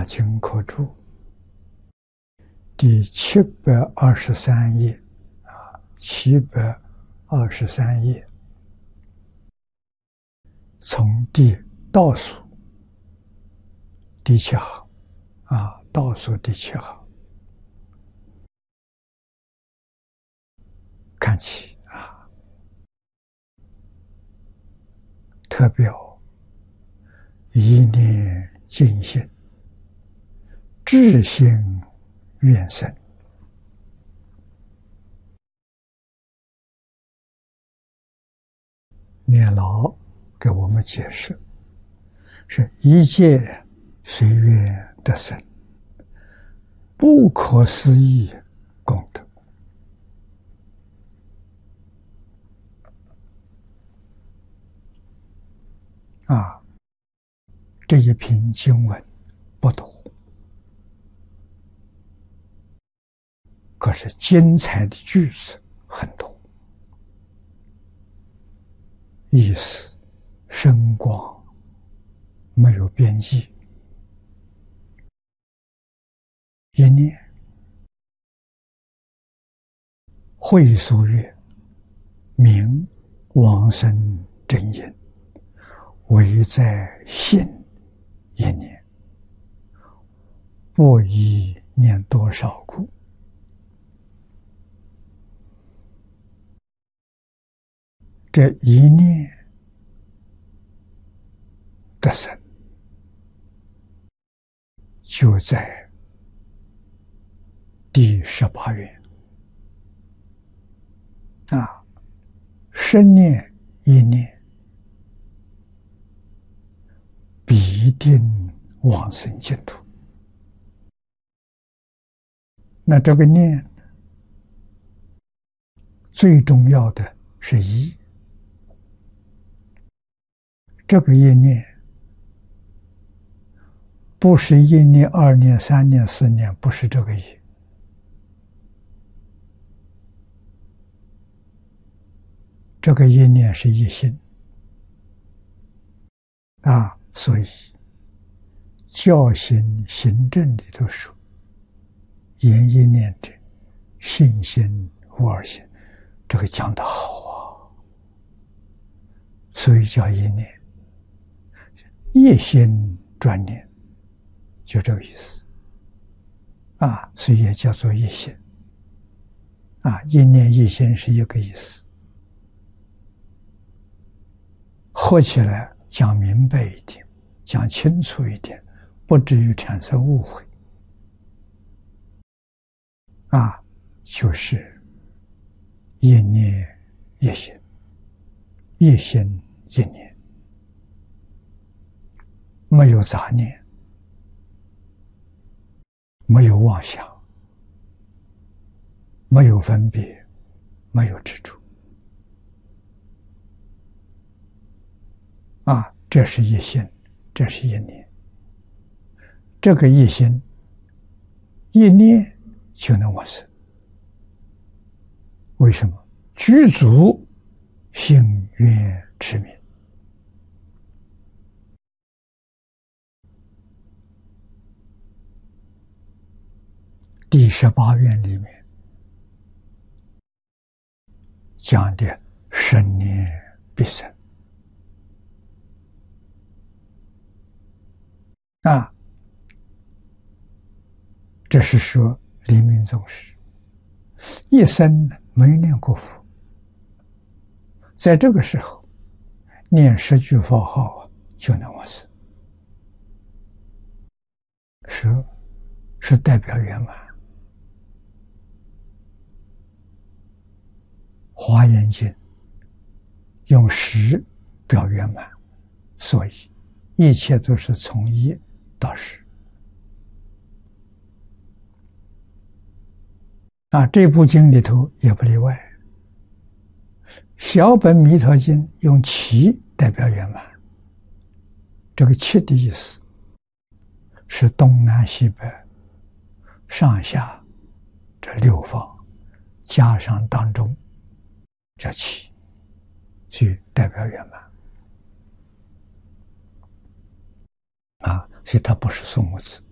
经可注第723页723页，从倒数第7行倒数第7行看起特表一念净心，至心愿生。念老给我们解释，是一切随愿得生，不可思议功德。这一篇经文不多，可是精彩的句子很多，意思深广，没有边际。一念会所月，名往生真因，唯在心一念，不宜念多少故。这一念得生，就在第18愿生念一念，必定往生净土。那这个念最重要的是一，这个一念不是一念、二念、三念、四念，不是这个意。这个一念是一心所以教行行证里头说，言一念者，信心无二心，这个讲得好所以叫一念，一心专念，就这个意思所以也叫做一心一念一心是一个意思。合起来讲明白一点，讲清楚一点，不至于产生误会就是一念一心，一心一念，没有杂念，没有妄想，没有分别，没有执着这是一心，这是一念。这个一心一念就能往生。为什么？具足信愿持名。第18愿里面讲的生念必生这是说黎明宗师一生没念过佛，在这个时候念10句佛号就能往生，是代表圆满。华严经用10表圆满，所以一切都是从1到10。这部经里头也不例外。小本弥陀经用7代表圆满，这个7的意思是东南西北上下这6方加上当中这7，所以代表圆满所以它不是数目字。